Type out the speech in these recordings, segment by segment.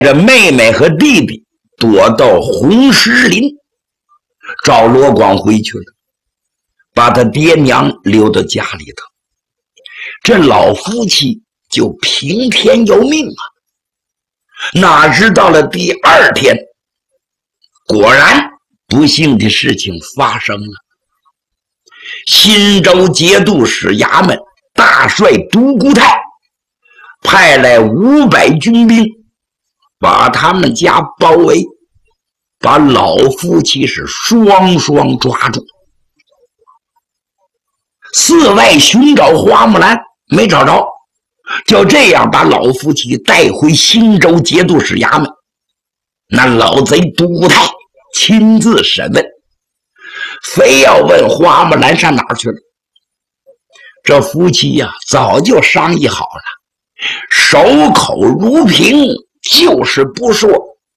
这妹妹和弟弟躲到红石林，赵罗广回去了，把他爹娘留到家里头。这老夫妻就平天要命啊！哪知到了第二天，果然不幸的事情发生了。新州节度使衙门大帅独孤泰派来500军兵，把他们家包围，把老夫妻是双双抓住。四外寻找花木兰，没找着，就这样把老夫妻带回新州节度使衙门。那老贼独孤泰亲自审问，非要问花木兰上哪儿去了。这夫妻呀，早就商议好了，守口如瓶，就是不说。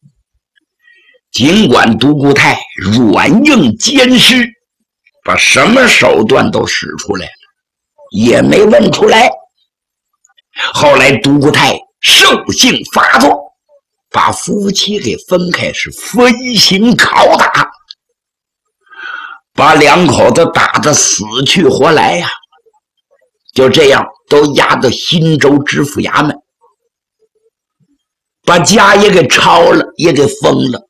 尽管独孤泰软硬兼施，把什么手段都使出来了，也没问出来。后来独孤泰兽性发作，把夫妻给分开，是分刑拷打，把两口子打得死去活来呀。就这样都押到新州知府衙门，把家也给抄了，也给封了。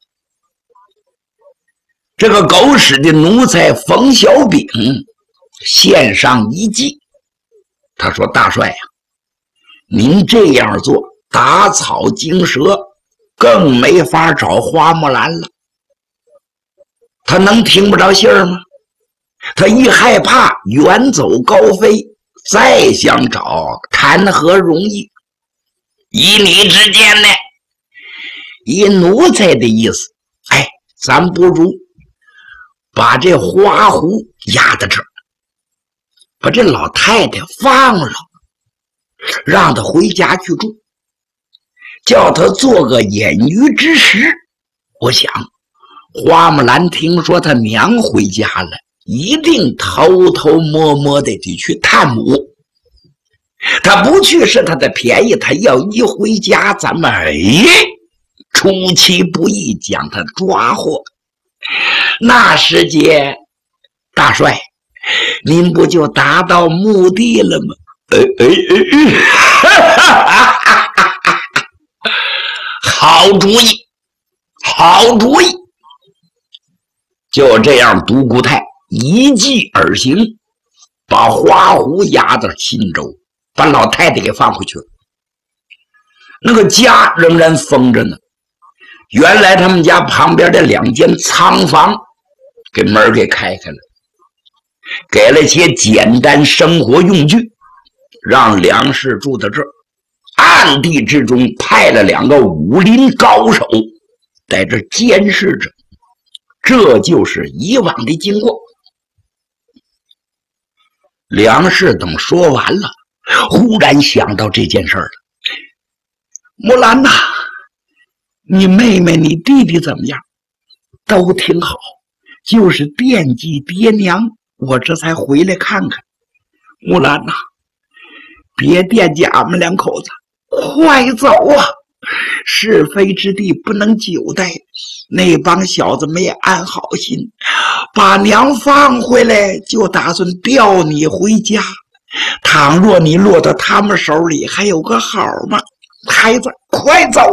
这个狗屎的奴才冯小炳献上一计，他说：“大帅呀，您这样做打草惊蛇，更没法找花木兰了。他能听不着信儿吗？他一害怕远走高飞，再想找谈何容易？以你之见呢？以奴才的意思，咱不如把这花狐压在这儿，把这老太太放了，让她回家去住，叫她做个眼鱼之食。我想花木兰听说她娘回家了，一定偷偷摸摸的得去探母。她不去是她的便宜，她要一回家，咱们出其不意将她抓获。那时节，大帅，您不就达到目的了吗？好主意，好主意！就这样，独孤泰一计而行，把花狐押到新州，把老太太给放回去了。那个家仍然封着呢。原来他们家旁边的2间仓房给门给开开了，给了些简单生活用具，让梁氏住在这儿。暗地之中派了2个武林高手在这监视着。这就是以往的经过。梁氏等说完了，忽然想到这件事了。木兰呐，你妹妹你弟弟怎么样？都挺好，就是惦记爹娘，我这才回来看看。木兰呐，别惦记俺们2口子，快走啊！是非之地不能久待，那帮小子没安好心，把娘放回来就打算调你回家。倘若你落到他们手里，还有个好吗？孩子，快走！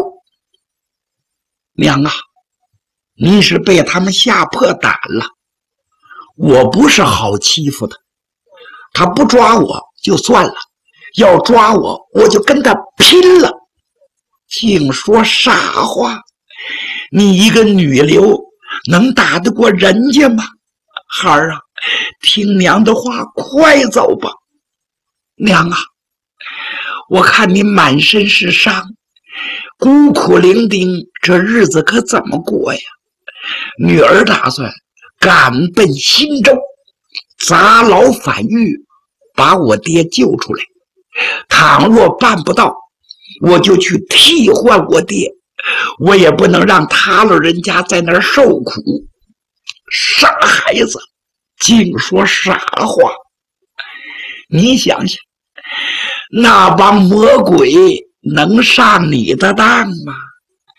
娘啊，你是被他们吓破胆了。我不是好欺负的，他不抓我就算了，要抓我，我就跟他拼了。净说傻话，你一个女流能打得过人家吗？孩儿啊，听娘的话，快走吧。娘啊，我看你满身是伤，孤苦伶仃，这日子可怎么过呀？女儿打算赶奔新州，砸牢反狱，把我爹救出来。倘若办不到，我就去替换我爹，我也不能让他老人家在那儿受苦。傻孩子，净说傻话。你想想，那帮魔鬼能上你的当吗？